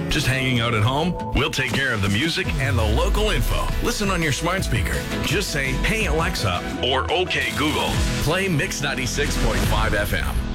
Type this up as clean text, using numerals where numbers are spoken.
Just hanging out at home? We'll take care of the music and the local info. Listen on your smart speaker. Just say, "Hey Alexa," or "Okay Google." Play Mix 96.5 FM.